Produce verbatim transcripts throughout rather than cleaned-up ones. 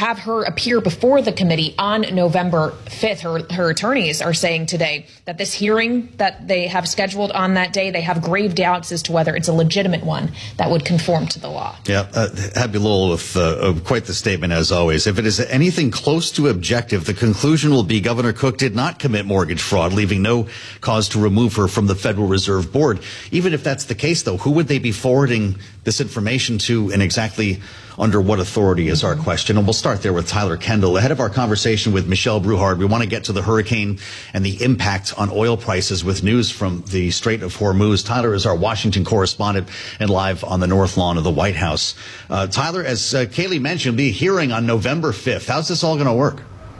have her appear before the committee on November fifth. Her, her attorneys are saying today that this hearing that they have scheduled on that day, they have grave doubts as to whether it's a legitimate one that would conform to the law. Yeah, uh, Abby Lowell with uh, quite the statement as always. If it is anything close to objective, the conclusion will be Governor Cook did not commit mortgage fraud, leaving no cause to remove her from the Federal Reserve Board. Even if that's the case, though, who would they be forwarding this information to, and exactly under what authority is our question? And we'll start there with Tyler Kendall. Ahead of our conversation with Michelle Bruhard, we want to get to the hurricane and the impact on oil prices with news from the Strait of Hormuz. Tyler is our Washington correspondent and live on the North Lawn of the White House. Uh, Tyler, as uh, Kayleigh mentioned, the hearing on November fifth. How's this all going to work?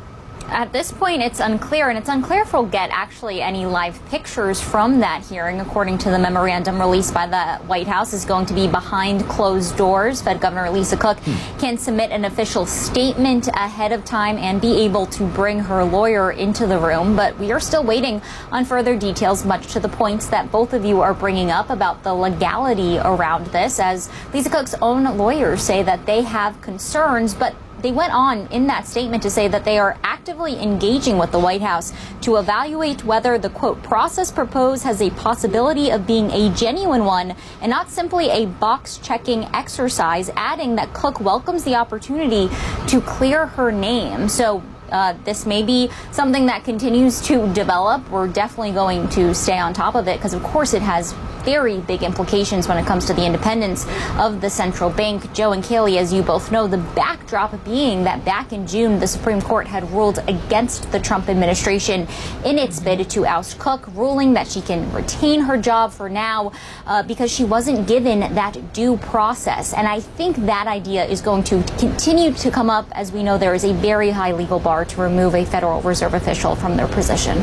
At this point, it's unclear, and it's unclear if we'll get actually any live pictures from that hearing. According to the memorandum released by the White House, is going to be behind closed doors. Fed Governor Lisa Cook hmm. can submit an official statement ahead of time and be able to bring her lawyer into the room. But we are still waiting on further details, much to the points that both of you are bringing up about the legality around this, as Lisa Cook's own lawyers say that they have concerns, but they went on in that statement to say that they are actively engaging with the White House to evaluate whether the, quote, process proposed has a possibility of being a genuine one and not simply a box-checking exercise, adding that Cook welcomes the opportunity to clear her name. So Uh, this may be something that continues to develop. We're definitely going to stay on top of it because, of course, it has very big implications when it comes to the independence of the central bank. Joe and Kayleigh, as you both know, the backdrop being that back in June, the Supreme Court had ruled against the Trump administration in its bid to oust Cook, ruling that she can retain her job for now uh, because she wasn't given that due process. And I think that idea is going to continue to come up, as we know there is a very high legal bar to remove a Federal Reserve official from their position.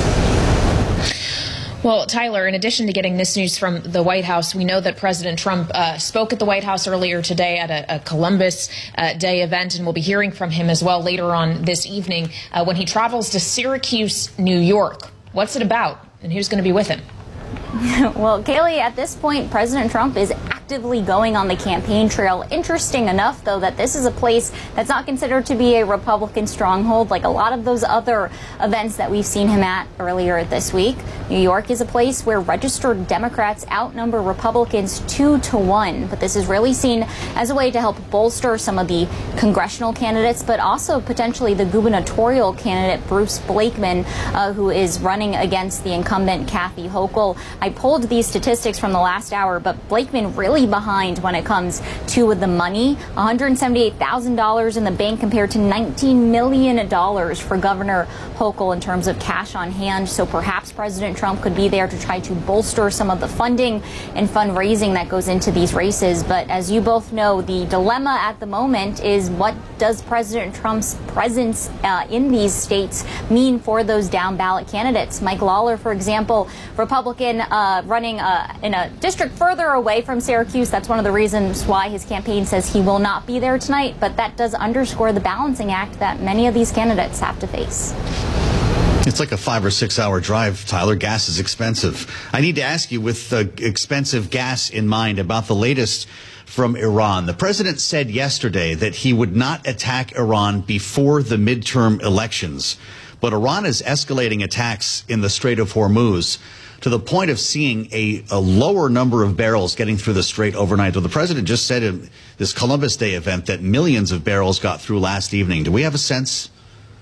Well, Tyler, in addition to getting this news from the White House, we know that President Trump uh, spoke at the White House earlier today at a, a Columbus uh, Day event, and we'll be hearing from him as well later on this evening uh, when he travels to Syracuse, New York. What's it about, and who's going to be with him? Well, Kayleigh, at this point, President Trump is actively going on the campaign trail. Interesting enough, though, that this is a place that's not considered to be a Republican stronghold like a lot of those other events that we've seen him at earlier this week. New York is a place where registered Democrats outnumber Republicans two to one. But this is really seen as a way to help bolster some of the congressional candidates, but also potentially the gubernatorial candidate, Bruce Blakeman, uh, who is running against the incumbent Kathy Hochul. I pulled these statistics from the last hour, but Blakeman really behind when it comes to the money. one hundred seventy-eight thousand dollars in the bank compared to nineteen million dollars for Governor Hochul in terms of cash on hand. So perhaps President Trump could be there to try to bolster some of the funding and fundraising that goes into these races. But as you both know, the dilemma at the moment is, what does President Trump's presence uh, in these states mean for those down ballot candidates? Mike Lawler, for example, Republican, uh, running uh, in a district further away from Syracuse. That's one of the reasons why his campaign says he will not be there tonight. But that does underscore the balancing act that many of these candidates have to face. It's like a five or six hour drive, Tyler. Gas is expensive. I need to ask you, with uh, expensive gas in mind, about the latest from Iran. The president said yesterday that he would not attack Iran before the midterm elections. But Iran is escalating attacks in the Strait of Hormuz to the point of seeing a, a lower number of barrels getting through the strait overnight. Well, the president just said in this Columbus Day event that millions of barrels got through last evening. Do we have a sense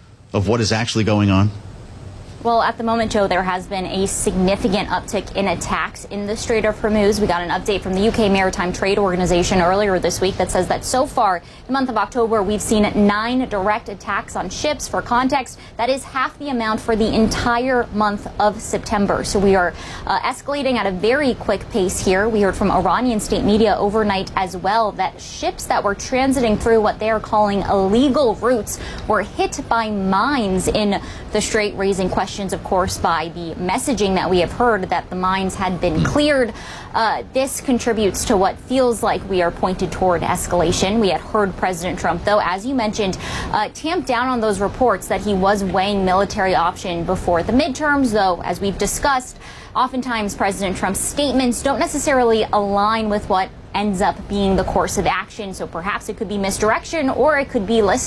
of what is actually going on? Well, at the moment, Joe, there has been a significant uptick in attacks in the Strait of Hormuz. We got an update from the U K Maritime Trade Organization earlier this week that says that so far, the month of October, we've seen nine direct attacks on ships. For context, that is half the amount for the entire month of September. So we are uh, escalating at a very quick pace here. We heard from Iranian state media overnight as well that ships that were transiting through what they are calling illegal routes were hit by mines in the strait, raising questions, of course, by the messaging that we have heard that the mines had been cleared. Uh, this contributes to what feels like we are pointed toward escalation. We had heard President Trump, though, as you mentioned, uh, tamp down on those reports that he was weighing military option before the midterms, though, as we've discussed, oftentimes President Trump's statements don't necessarily align with what ends up being the course of action. So perhaps it could be misdirection, or it could be listening